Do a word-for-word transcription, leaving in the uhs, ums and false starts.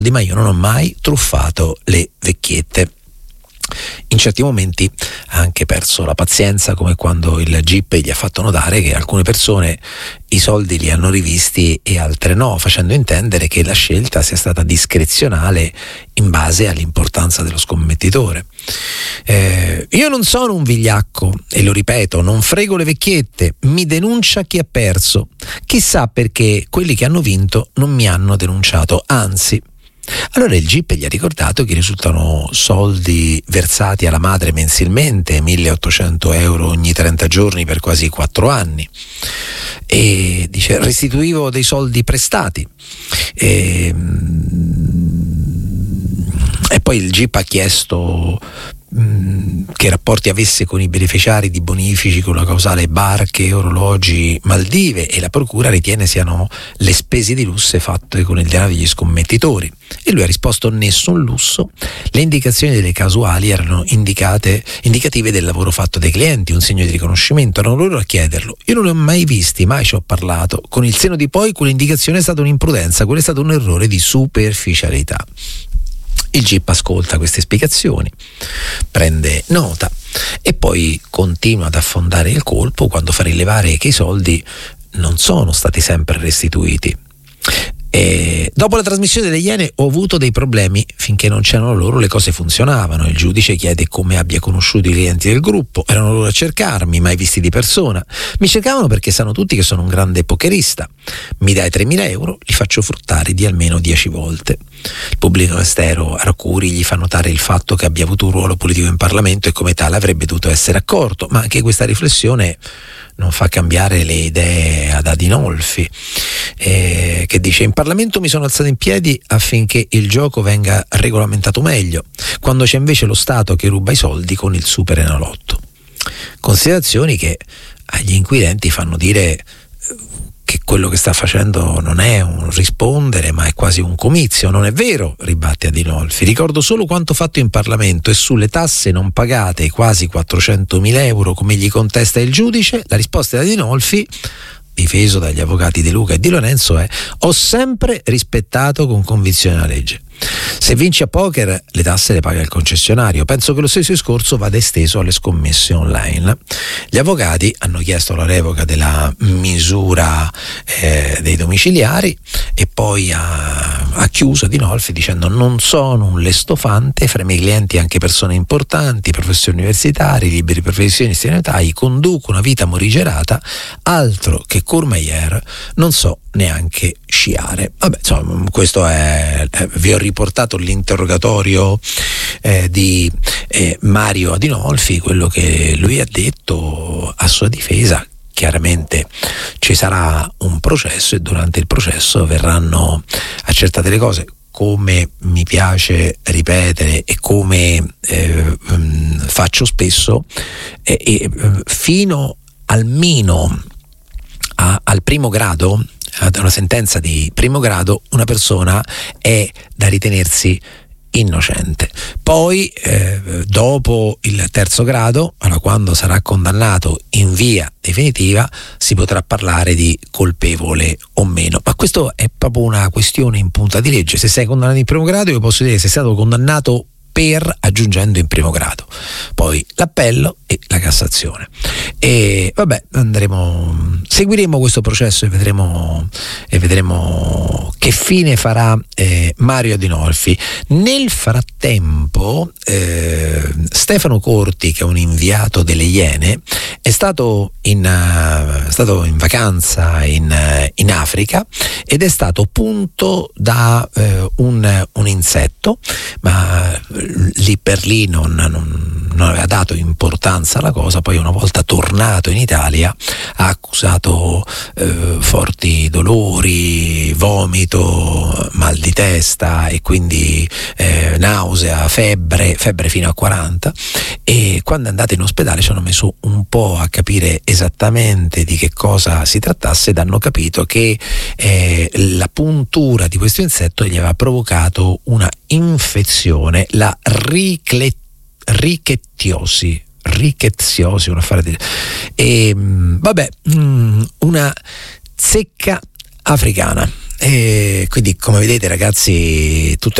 ma io non ho mai truffato le vecchiette. In certi momenti ha anche perso la pazienza, come quando il G I P gli ha fatto notare che alcune persone i soldi li hanno rivisti e altre no, facendo intendere che la scelta sia stata discrezionale in base all'importanza dello scommettitore. Eh, io non sono un vigliacco e lo ripeto, non frego le vecchiette, mi denuncia chi ha perso. Chissà perché quelli che hanno vinto non mi hanno denunciato, anzi. Allora il G I P gli ha ricordato che risultano soldi versati alla madre mensilmente, milleottocento euro ogni trenta giorni per quasi quattro anni, e dice restituivo dei soldi prestati, e, e poi il G I P ha chiesto mh, che rapporti avesse con i beneficiari di bonifici con la causale barche, orologi, Maldive, e la procura ritiene siano le spese di lusso fatte con il denaro degli scommettitori. E lui ha risposto nessun lusso, le indicazioni delle casuali erano indicate, indicative del lavoro fatto dai clienti, un segno di riconoscimento, erano loro a chiederlo, io non li ho mai visti, mai ci ho parlato, con il senno di poi quell'indicazione è stata un'imprudenza, quello è stato un errore di superficialità. Il G I P ascolta queste spiegazioni, prende nota e poi continua ad affondare il colpo quando fa rilevare che i soldi non sono stati sempre restituiti. E dopo la trasmissione delle Iene ho avuto dei problemi, finché non c'erano loro le cose funzionavano. Il giudice chiede come abbia conosciuto i clienti del gruppo, erano loro a cercarmi, mai visti di persona. Mi cercavano perché sanno tutti che sono un grande pokerista. Mi dai tremila euro, li faccio fruttare di almeno dieci volte. Il pubblico ministero Arcuri gli fa notare il fatto che abbia avuto un ruolo politico in Parlamento e come tale avrebbe dovuto essere accorto, ma anche questa riflessione non fa cambiare le idee ad Adinolfi, eh, che dice: in Parlamento mi sono alzato in piedi affinché il gioco venga regolamentato meglio, quando c'è invece lo Stato che ruba i soldi con il super enalotto. Considerazioni che agli inquirenti fanno dire che quello che sta facendo non è un rispondere, ma è quasi un comizio. Non è vero, ribatte Adinolfi, ricordo solo quanto fatto in Parlamento e sulle tasse non pagate, quasi quattrocentomila euro, come gli contesta il giudice. La risposta di Adinolfi, difeso dagli avvocati Di Luca e Di Lorenzo, è: ho sempre rispettato con convinzione la legge. Se vinci a poker, le tasse le paga il concessionario. Penso che lo stesso discorso vada esteso alle scommesse online. Gli avvocati hanno chiesto la revoca della misura eh, dei domiciliari e poi ha, ha chiuso Adinolfi dicendo: non sono un lestofante, fra i miei clienti anche persone importanti, professori universitari, liberi professionisti in età, conduco una vita morigerata, altro che Courmayeur, non so neanche sciare. Vabbè, insomma, questo è, eh, vi ho riportato l'interrogatorio eh, di eh, Mario Adinolfi, quello che lui ha detto a sua difesa. Chiaramente ci sarà un processo e durante il processo verranno accertate le cose. Come mi piace ripetere e come eh, faccio spesso, eh, eh, fino almeno a, al primo grado, ad una sentenza di primo grado, una persona è da ritenersi innocente. Poi eh, dopo il terzo grado, allora, quando sarà condannato in via definitiva, si potrà parlare di colpevole o meno, ma questo è proprio una questione in punta di legge. Se sei condannato in primo grado, io posso dire che sei stato condannato per, aggiungendo in primo grado, poi l'appello e la Cassazione. E vabbè, andremo, seguiremo questo processo e vedremo e vedremo che fine farà eh, Mario Adinolfi. Nel frattempo eh, Stefano Corti, che è un inviato delle Iene, è stato in, uh, è stato in vacanza in, uh, in Africa ed è stato punto da uh, un, un insetto, ma lì per lì non, non, non aveva dato importanza alla cosa. Poi, una volta tornato in Italia, ha accusato eh, forti dolori, vomito, mal di testa e quindi eh, nausea, febbre, febbre fino a quaranta, e quando è andato in ospedale ci hanno messo un po' a capire esattamente di che cosa si trattasse ed hanno capito che eh, la puntura di questo insetto gli aveva provocato una infezione, la ricle- richettiosi richettiosi un affare di... e vabbè, una zecca africana. E quindi, come vedete ragazzi, tutte